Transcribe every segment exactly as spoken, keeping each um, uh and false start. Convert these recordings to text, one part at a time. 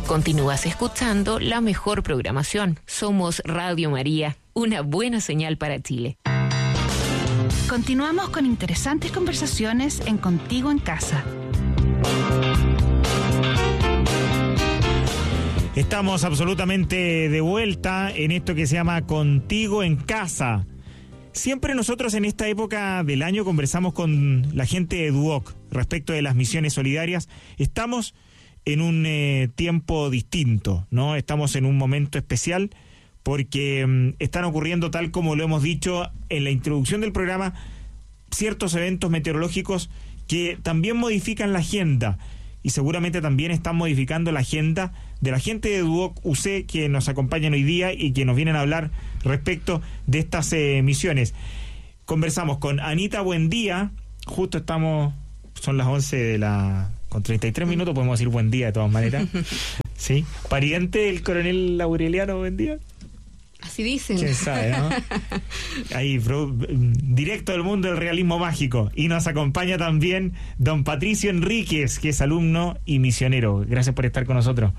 Continúas escuchando la mejor programación. Somos Radio María, una buena señal para Chile. Continuamos con interesantes conversaciones en Contigo en Casa. Estamos absolutamente de vuelta en esto que se llama Contigo en Casa. Siempre nosotros en esta época del año conversamos con la gente de DUOC respecto de las misiones solidarias. Estamos en un eh, tiempo distinto, ¿no? Estamos en un momento especial porque um, están ocurriendo, tal como lo hemos dicho en la introducción del programa, ciertos eventos meteorológicos que también modifican la agenda y seguramente también están modificando la agenda de la gente de DUOC U C que nos acompañan hoy día y que nos vienen a hablar respecto de estas eh, misiones. Conversamos con Anita Buendía, justo estamos, son las once de la... con treinta y tres minutos, podemos decir buen día de todas maneras. ¿Sí? ¿Pariente del coronel Aureliano Buendía? Así dicen. ¿Quién sabe, no? Ahí, bro, directo del mundo del realismo mágico. Y nos acompaña también don Patricio Enríquez, que es alumno y misionero. Gracias por estar con nosotros.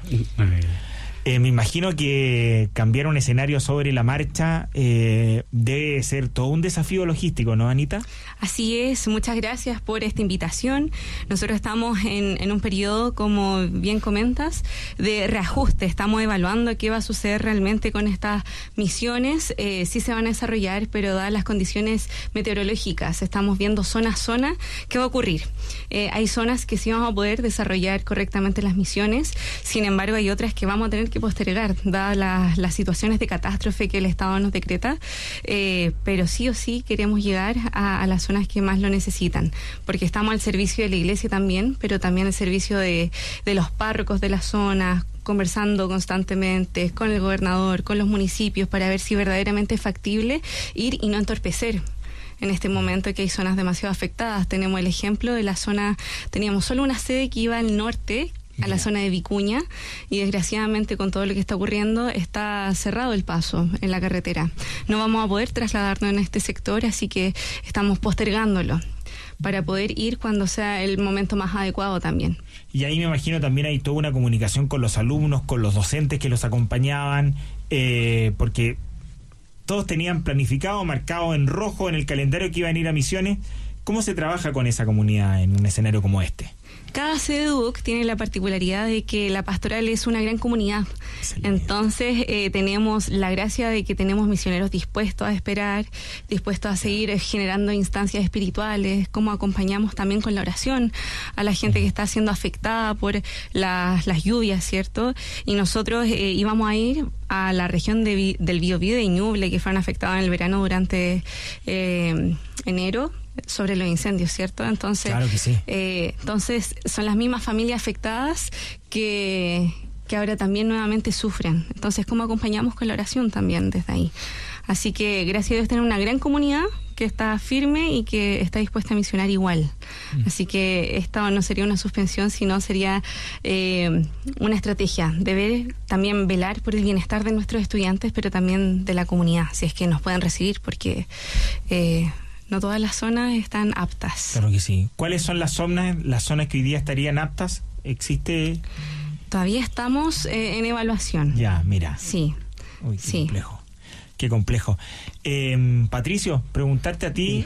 Eh, me imagino que cambiar un escenario sobre la marcha eh, debe ser todo un desafío logístico, ¿no, Anita? Así es, muchas gracias por esta invitación. Nosotros estamos en, en un periodo, como bien comentas, de reajuste. Estamos evaluando qué va a suceder realmente con estas misiones. Eh, sí se van a desarrollar, pero dadas las condiciones meteorológicas, estamos viendo zona a zona qué va a ocurrir. Eh, hay zonas que sí vamos a poder desarrollar correctamente las misiones, sin embargo hay otras que vamos a tener que postergar, dadas las, las situaciones de catástrofe que el Estado nos decreta, eh, pero sí o sí queremos llegar a, a las zonas que más lo necesitan, porque estamos al servicio de la iglesia también, pero también al servicio de, de los párrocos de las zonas, conversando constantemente con el gobernador, con los municipios, para ver si verdaderamente es factible ir y no entorpecer. En este momento que hay zonas demasiado afectadas, tenemos el ejemplo de la zona, teníamos solo una sede que iba al norte, a la zona de Vicuña, y desgraciadamente con todo lo que está ocurriendo está cerrado el paso en la carretera. No vamos a poder trasladarnos en este sector, así que estamos postergándolo para poder ir cuando sea el momento más adecuado también. Y ahí me imagino también hay toda una comunicación con los alumnos, con los docentes que los acompañaban, eh, porque todos tenían planificado, marcado en rojo en el calendario que iban a ir a misiones. ¿Cómo se trabaja con esa comunidad en un escenario como este? Cada sede de DUOC tiene la particularidad de que la pastoral es una gran comunidad. Excelente. Entonces eh, tenemos la gracia de que tenemos misioneros dispuestos a esperar, dispuestos a seguir generando instancias espirituales, como acompañamos también con la oración a la gente que está siendo afectada por la, las lluvias, ¿cierto? Y nosotros eh, íbamos a ir a la región de, del Biobío y Ñuble, que fueron afectadas en el verano durante eh, enero, sobre los incendios, ¿cierto? Entonces, claro que sí. eh, entonces son las mismas familias afectadas que, que ahora también nuevamente sufren. Entonces, ¿cómo acompañamos con la oración también desde ahí? Así que gracias a Dios tenemos una gran comunidad que está firme y que está dispuesta a misionar igual. Mm. Así que esto no sería una suspensión, sino sería eh, una estrategia de ver, también velar por el bienestar de nuestros estudiantes, pero también de la comunidad, si es que nos pueden recibir, porque Eh, no todas las zonas están aptas. Claro que sí. ¿Cuáles son las zonas, las zonas que hoy día estarían aptas? ¿Existe? Todavía estamos eh, en evaluación. Ya, mira. Sí. Uy, qué sí. complejo. Qué complejo. Eh, Patricio, preguntarte a ti,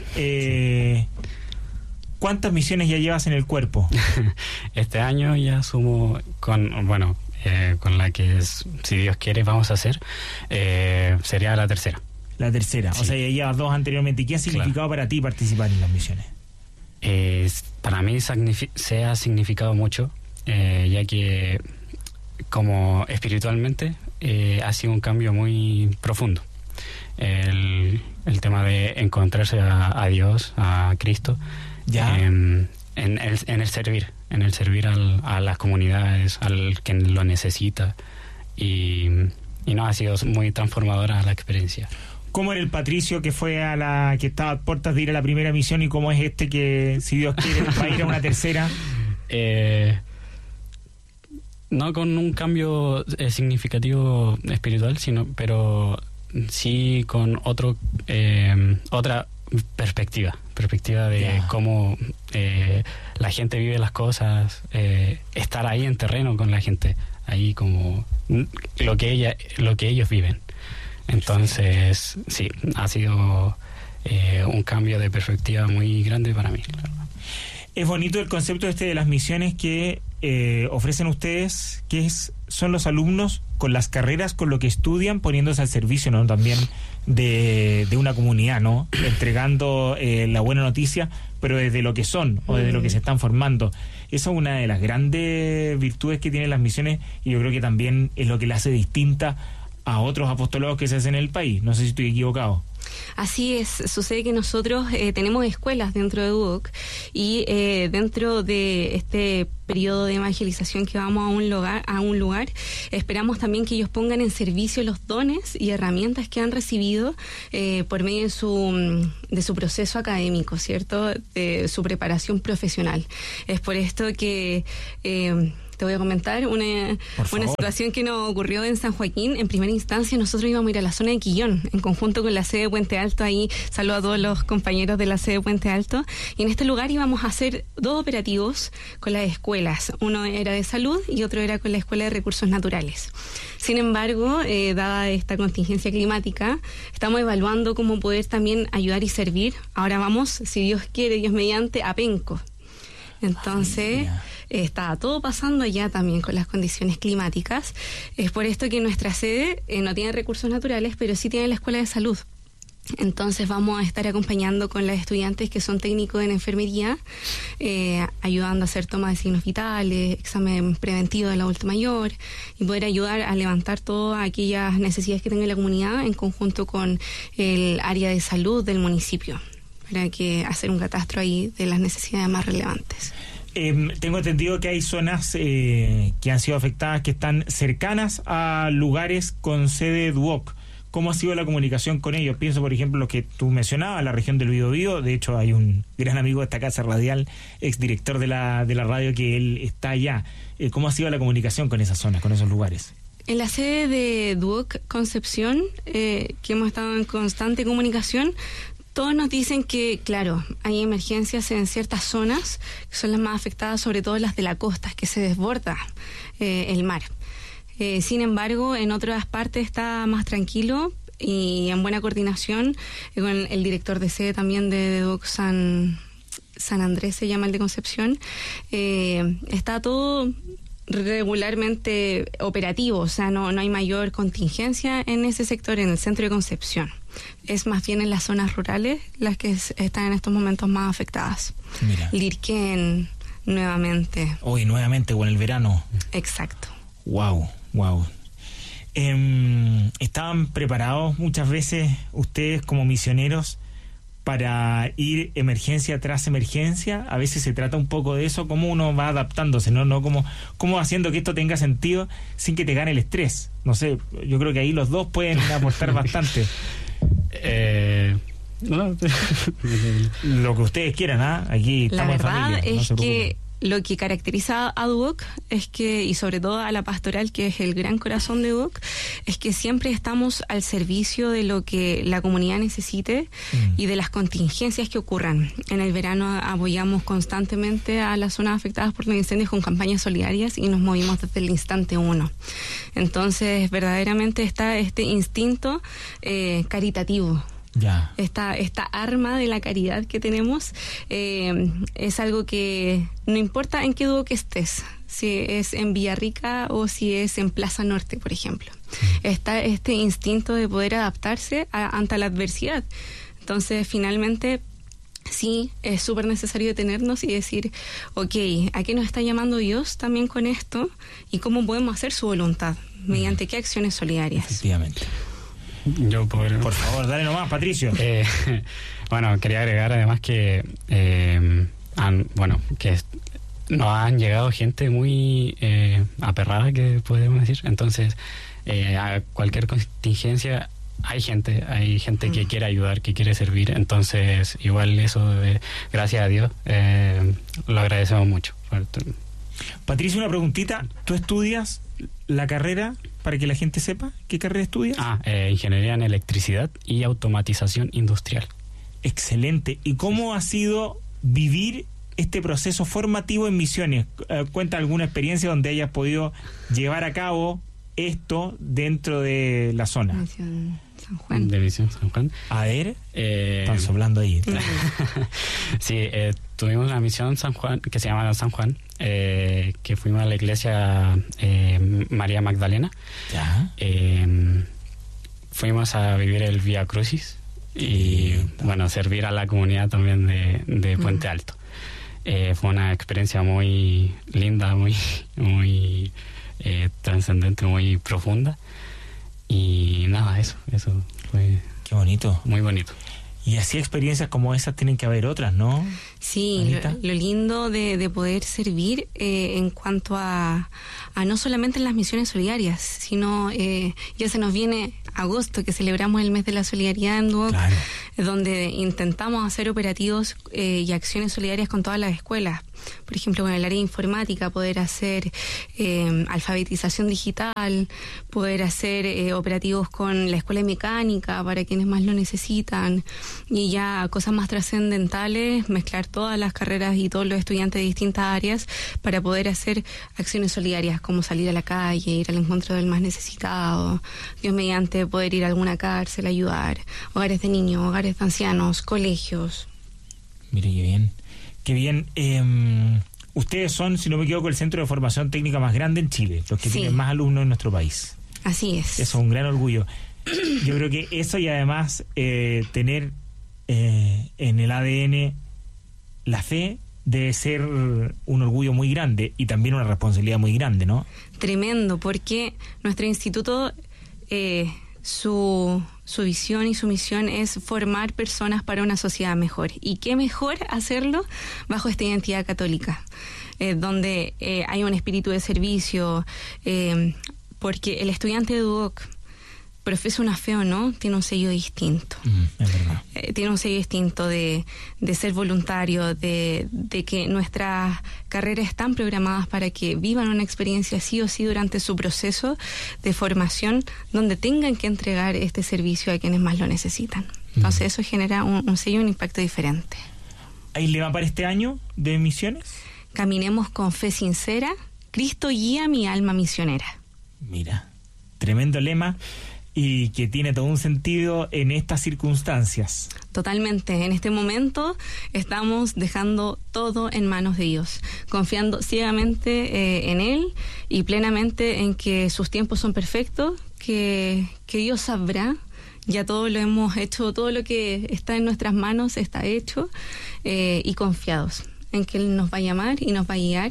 eh, ¿cuántas misiones ya llevas en el cuerpo? Este año ya sumo con, bueno, eh, con la que es, si Dios quiere vamos a hacer, eh, sería la tercera. La tercera, sí. O sea, ya llevas dos anteriormente. ¿Y qué ha significado claro. para ti participar en las misiones? Eh, para mí signifi- se ha significado mucho, eh, ya que como espiritualmente eh, ha sido un cambio muy profundo. El, el tema de encontrarse a, a Dios, a Cristo, ya. Eh, en, el, en el servir, en el servir al, a las comunidades, al que lo necesita, y, y no, ha sido muy transformadora la experiencia. ¿Cómo era el Patricio que fue a la que estaba a puertas de ir a la primera misión y cómo es este que, si Dios quiere, va a ir a una tercera? Eh, no con un cambio eh, significativo espiritual, sino, pero sí con otro eh, otra perspectiva perspectiva de Yeah. cómo eh, la gente vive las cosas, eh, estar ahí en terreno con la gente, ahí como lo que ella, lo que ellos viven. Entonces, sí, ha sido eh, un cambio de perspectiva muy grande para mí. Es bonito el concepto este de las misiones que eh, ofrecen ustedes, que es, son los alumnos con las carreras, con lo que estudian, poniéndose al servicio, ¿no? También de, de una comunidad, ¿no? Entregando eh, la buena noticia, pero desde lo que son o desde lo que se están formando. Esa es una de las grandes virtudes que tienen las misiones, y yo creo que también es lo que la hace distinta a otros apostolados que se hacen en el país. No sé si estoy equivocado. Así es, sucede que nosotros eh, tenemos escuelas dentro de Duoc y eh, dentro de este periodo de evangelización que vamos a un lugar, a un lugar, esperamos también que ellos pongan en servicio los dones y herramientas que han recibido eh, por medio de su, de su proceso académico, ¿cierto? De su preparación profesional. Es por esto que... Eh, Te voy a comentar una, una situación que nos ocurrió en San Joaquín. En primera instancia, nosotros íbamos a ir a la zona de Quillón, en conjunto con la sede de Puente Alto. Ahí saludo a todos los compañeros de la sede de Puente Alto. Y en este lugar íbamos a hacer dos operativos con las escuelas. Uno era de salud y otro era con la Escuela de Recursos Naturales. Sin embargo, eh, dada esta contingencia climática, estamos evaluando cómo poder también ayudar y servir. Ahora vamos, si Dios quiere, Dios mediante, a Penco. Entonces... está todo pasando allá también con las condiciones climáticas. Es por esto que nuestra sede eh, no tiene recursos naturales, pero sí tiene la escuela de salud. Entonces vamos a estar acompañando con las estudiantes que son técnicos en enfermería, eh, ayudando a hacer toma de signos vitales, examen preventivo del adulto mayor, y poder ayudar a levantar todas aquellas necesidades que tenga la comunidad en conjunto con el área de salud del municipio, para que hacer un catastro ahí de las necesidades más relevantes. Eh, tengo entendido que hay zonas eh, que han sido afectadas, que están cercanas a lugares con sede Duoc. ¿Cómo ha sido la comunicación con ellos? Pienso, por ejemplo, lo que tú mencionabas, la región del Biobío. De hecho, hay un gran amigo de esta casa radial, exdirector de la, de la radio, que él está allá. Eh, ¿Cómo ha sido la comunicación con esas zonas, con esos lugares? En la sede de Duoc Concepción, eh, que hemos estado en constante comunicación, todos nos dicen que, claro, hay emergencias en ciertas zonas, que son las más afectadas, sobre todo las de la costa, que se desborda eh, el mar. Eh, sin embargo, en otras partes está más tranquilo y en buena coordinación eh, con el director de sede también de Duoc San, San Andrés, se llama el de Concepción. Eh, está todo regularmente operativo, o sea, no, no hay mayor contingencia en ese sector, en el centro de Concepción. Es más bien en las zonas rurales las que es, están en estos momentos más afectadas. Mira. Lirquén, nuevamente. Hoy, nuevamente, o en el verano. Exacto. Wow, wow. Eh, ¿Estaban preparados muchas veces ustedes como misioneros para ir emergencia tras emergencia? A veces se trata un poco de eso, cómo uno va adaptándose, ¿no? ¿No? Cómo, cómo haciendo que esto tenga sentido sin que te gane el estrés. No sé, yo creo que ahí los dos pueden aportar bastante. Eh, no. Lo que ustedes quieran, ¿ah? Aquí La estamos en verdad familia. No es se preocupen. que lo que caracteriza a Duoc es que, y sobre todo a la pastoral, que es el gran corazón de Duoc, es que siempre estamos al servicio de lo que la comunidad necesite mm. y de las contingencias que ocurran. En el verano apoyamos constantemente a las zonas afectadas por los incendios con campañas solidarias y nos movimos desde el instante uno. Entonces, verdaderamente está este instinto eh, caritativo. Ya. Esta, esta arma de la caridad que tenemos eh, es algo que no importa en qué Duoc estés, si es en Villarrica o si es en Plaza Norte, por ejemplo. Sí. Está este instinto de poder adaptarse a, ante la adversidad. Entonces, finalmente, sí, es súper necesario detenernos y decir, ok, ¿a qué nos está llamando Dios también con esto? ¿Y cómo podemos hacer su voluntad? ¿Mediante qué acciones solidarias? Efectivamente. Yo por, por favor, dale nomás, Patricio. Eh, bueno, quería agregar además que eh, han, bueno, que nos han llegado gente muy eh, aperrada, que podemos decir. Entonces, eh, a cualquier contingencia hay gente, hay gente que quiere ayudar, que quiere servir. Entonces, igual eso, eh, gracias a Dios, eh, lo agradecemos mucho. Patricio, una preguntita. ¿Tú estudias la carrera, para que la gente sepa qué carrera estudias? Ah, eh, ingeniería en electricidad y automatización industrial. Excelente. ¿Y cómo ha sido vivir este proceso formativo en Misiones? Eh, cuenta alguna experiencia donde hayas podido llevar a cabo esto dentro de la zona. Misión San Juan. De Misión San Juan. A ver, Eh, están soplando ahí. sí, eh, tuvimos una misión San Juan que se llama San Juan, eh, que fuimos a la iglesia eh, María Magdalena. Ya. Eh, fuimos a vivir el Vía Crucis y, bueno, servir a la comunidad también de, de Puente Alto. Eh, fue una experiencia muy linda, muy, muy eh, trascendente, muy profunda. Y nada, eso, eso fue Qué bonito. muy bonito. Y así experiencias como esas tienen que haber otras, ¿no? Sí, lo, lo lindo de, de poder servir eh, en cuanto a, a no solamente en las misiones solidarias, sino eh, ya se nos viene agosto, que celebramos el mes de la solidaridad en Duoc, Claro. donde intentamos hacer operativos eh, y acciones solidarias con todas las escuelas. Por ejemplo, con el área de informática, poder hacer eh, alfabetización digital, poder hacer eh, operativos con la escuela de mecánica para quienes más lo necesitan, y ya cosas más trascendentales, mezclar todas las carreras y todos los estudiantes de distintas áreas para poder hacer acciones solidarias, como salir a la calle, ir al encuentro del más necesitado, Dios mediante poder ir a alguna cárcel, ayudar, hogares de niños, hogares de ancianos, colegios. Mire, qué bien. Qué bien. Eh, ustedes son, si no me equivoco, el centro de formación técnica más grande en Chile, los que Sí. tienen más alumnos en nuestro país. Así es. Eso es un gran orgullo. Yo creo que eso, y además eh, tener eh, en el A D N la fe, debe ser un orgullo muy grande y también una responsabilidad muy grande, ¿no? Tremendo, porque nuestro instituto, eh, su, su visión y su misión es formar personas para una sociedad mejor. Y qué mejor hacerlo bajo esta identidad católica, eh, donde eh, hay un espíritu de servicio, eh, porque el estudiante de Duoc, profesa una fe o no, tiene un sello distinto. Mm, es verdad. Eh, tiene un sello distinto de, de ser voluntario, de, de que nuestras carreras están programadas para que vivan una experiencia sí o sí durante su proceso de formación, donde tengan que entregar este servicio a quienes más lo necesitan. Entonces Mm. eso genera un, un sello y un impacto diferente. ¿Hay lema para este año de misiones? Caminemos con fe sincera, Cristo guía mi alma misionera. Mira, tremendo lema, y que tiene todo un sentido en estas circunstancias. Totalmente. En este momento estamos dejando todo en manos de Dios, confiando ciegamente eh, en Él y plenamente en que sus tiempos son perfectos, que, que Dios sabrá. Ya todo lo hemos hecho, todo lo que está en nuestras manos está hecho, eh, y confiados en que Él nos va a llamar y nos va a guiar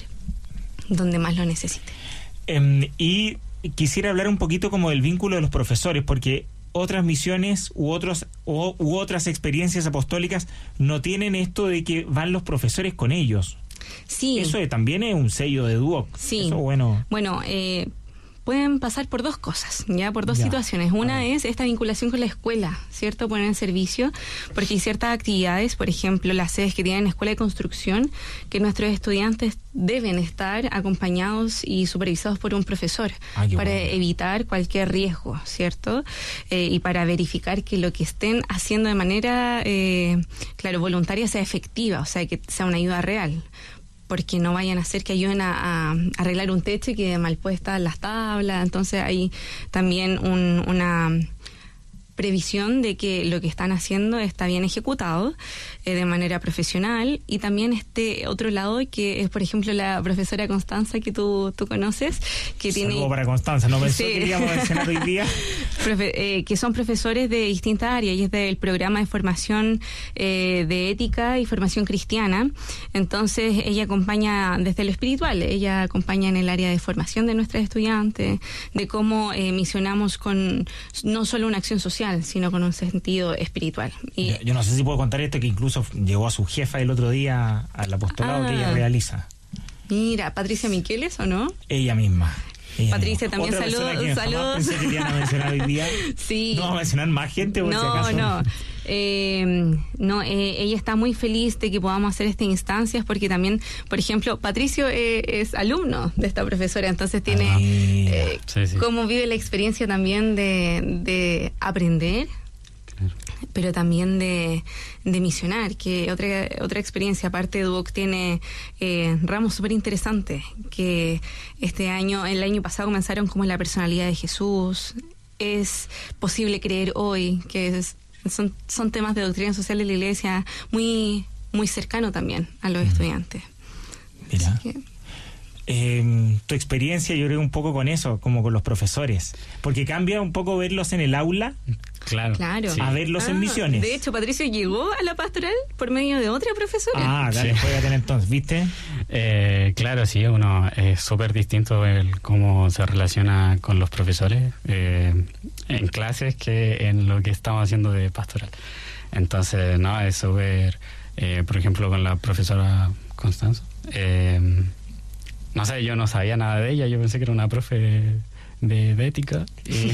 donde más lo necesite. Eh, y quisiera hablar un poquito como del vínculo de los profesores, porque otras misiones u otros u, u otras experiencias apostólicas no tienen esto de que van los profesores con ellos. Sí. Eso también es un sello de Duoc. Sí. Eso, bueno. Bueno, eh, pueden pasar por dos cosas, ya por dos Ya. situaciones. Una es esta vinculación con la escuela, ¿cierto? Poner en servicio, porque hay ciertas actividades, por ejemplo, las sedes que tienen escuela de construcción, que nuestros estudiantes deben estar acompañados y supervisados por un profesor Ah, qué para bueno. evitar cualquier riesgo, ¿cierto? Eh, y para verificar que lo que estén haciendo de manera, eh, claro, voluntaria sea efectiva, o sea, que sea una ayuda real. Porque no vayan a hacer que ayuden a, a arreglar un techo y que mal puestas las tablas. Entonces hay también un, una previsión de que lo que están haciendo está bien ejecutado, eh, de manera profesional. Y también este otro lado, que es, por ejemplo, la profesora Constanza, que tú, tú conoces, que tiene... Saludo para Constanza, no pensó Sí. que queríamos mencionar hoy día. Profe- eh, que son profesores de distintas áreas, y es del programa de formación eh, de ética y formación cristiana. Entonces ella acompaña desde lo espiritual, ella acompaña en el área de formación de nuestras estudiantes, de cómo eh, misionamos con no solo una acción social, sino con un sentido espiritual. Y Yo, yo no sé si puedo contar esto, que incluso llegó a su jefa el otro día al apostolado Ah. que ella realiza. mira, Patricia Miqueles, ¿o no? Ella misma. Ella Patricia, misma. también Otra persona saludos, que jamás saludos. pensé que te iban a mencionar hoy día. Sí. No vamos a mencionar más gente, por si No, acaso. no. Eh, no, eh, ella está muy feliz de que podamos hacer estas instancias, porque también, por ejemplo, Patricio eh, es alumno de esta profesora, entonces tiene Ah, mira. eh, Sí, sí. cómo vive la experiencia también de, de aprender pero también de, de misionar, que otra otra experiencia. Aparte, Duoc tiene eh, ramos súper interesantes, que este año, el año pasado comenzaron como la personalidad de Jesús, es posible creer hoy, que es, son, son temas de doctrina social de la Iglesia muy, muy cercano también a los mm. estudiantes. Mira. Eh, tu experiencia, yo creo, un poco con eso, como con los profesores, porque cambia un poco verlos en el aula, claro, claro. a verlos ah, en misiones. De hecho, Patricio llegó a la pastoral por medio de otra profesora. Ah, dale, sí. Juégate entonces, ¿viste? Eh, claro, sí, uno es súper distinto el cómo se relaciona con los profesores eh, en clases que en lo que estamos haciendo de pastoral. Entonces, no, es súper, eh, por ejemplo, con la profesora Constanza. Eh, No sé, yo no sabía nada de ella, yo pensé que era una profe de, de ética. Y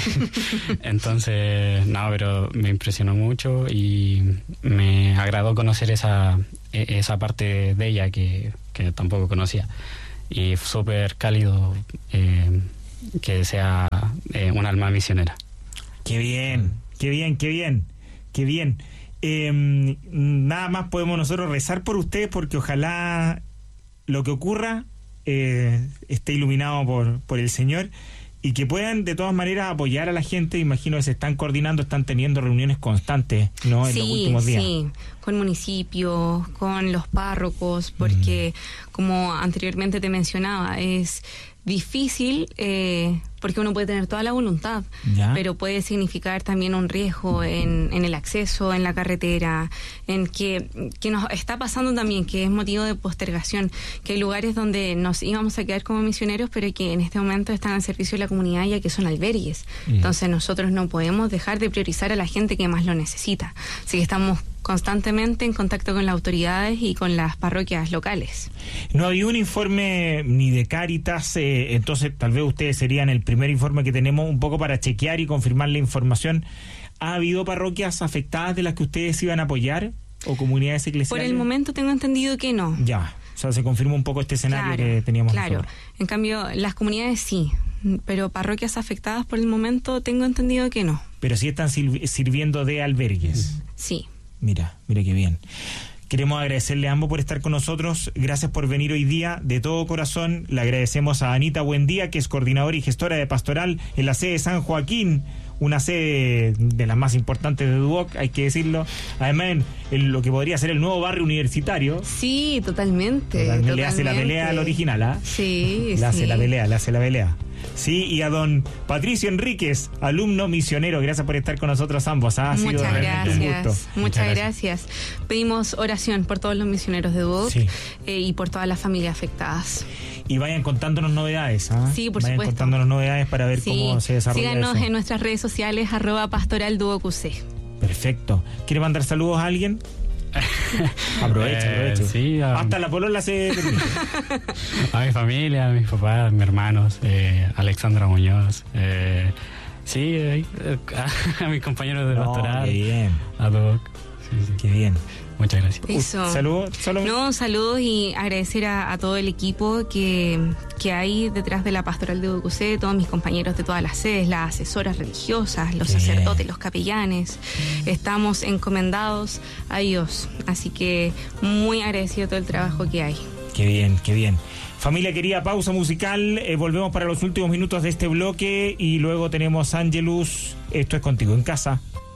entonces, no, pero me impresionó mucho y me agradó conocer esa, esa parte de ella que, que tampoco conocía. Y súper cálido eh, que sea eh, un alma misionera. Qué bien, qué bien, qué bien, qué bien. Eh, nada más podemos nosotros rezar por ustedes, porque ojalá lo que ocurra Eh, esté iluminado por, por el Señor, y que puedan de todas maneras apoyar a la gente. Imagino que se están coordinando, están teniendo reuniones constantes, ¿no? En sí, los últimos días. Sí, con municipios, con los párrocos, porque mm. como anteriormente te mencionaba, es difícil eh, porque uno puede tener toda la voluntad, ¿ya? Pero puede significar también un riesgo en, en el acceso, en la carretera, en que, que nos está pasando también, que es motivo de postergación, que hay lugares donde nos íbamos a quedar como misioneros, pero que en este momento están al servicio de la comunidad, ya que son albergues. Mm. Entonces nosotros no podemos dejar de priorizar a la gente que más lo necesita. Así que estamos constantemente en contacto con las autoridades y con las parroquias locales. No había un informe ni de Cáritas, eh, entonces tal vez ustedes serían el primer informe que tenemos un poco para chequear y confirmar la información. ¿Ha habido parroquias afectadas de las que ustedes iban a apoyar o comunidades eclesiales? Por el momento tengo entendido que no. Ya, o sea, se confirma un poco este escenario claro, que teníamos Claro, nosotros. En cambio, las comunidades sí, pero parroquias afectadas por el momento tengo entendido que no. Pero sí están sirviendo de albergues. Sí. Mira, mira qué bien. Queremos agradecerle a ambos por estar con nosotros. Gracias por venir hoy día, de todo corazón. Le agradecemos a Anita Buendía, que es coordinadora y gestora de pastoral en la sede de San Joaquín, una sede de las más importantes de Duoc, hay que decirlo. Además, en, en lo que podría ser el nuevo barrio universitario. Sí, totalmente. totalmente. Le totalmente. hace la pelea al original, ¿ah? ¿eh? Sí, Le sí. hace la pelea, le hace la pelea. Sí, y a don Patricio Enríquez, alumno misionero, gracias por estar con nosotros ambos. Ha Muchas sido gracias. un gusto. Muchas, Muchas gracias. gracias. Pedimos oración por todos los misioneros de Duoc, sí. eh, y por todas las familias afectadas. Y vayan contándonos novedades, ¿ah? Sí, por vayan supuesto. Vayan contándonos novedades para ver sí. cómo se desarrolla. Síganos eso. en nuestras redes sociales, arroba pastoral duoc U C. Perfecto. ¿Quiere mandar saludos a alguien? Aprovecha, eh, aprovecha. Sí, um, hasta la polola se permite. A mi familia, a mis papás, a mis hermanos, eh, Alexandra Muñoz, eh, sí, eh, a, a mis compañeros de no, pastoral, qué bien. a Doc. Sí, sí. Qué bien. Muchas gracias. Eso. Saludos. Solo... No, saludos y agradecer a, a todo el equipo que, que hay detrás de la pastoral de Duoc U C, todos mis compañeros de todas las sedes, las asesoras religiosas, los Bien. sacerdotes, los capellanes. Estamos encomendados a Dios, así que muy agradecido todo el trabajo que hay. Qué bien, qué bien. Familia querida, pausa musical, eh, volvemos para los últimos minutos de este bloque y luego tenemos Ángelus. Esto es Contigo en Casa.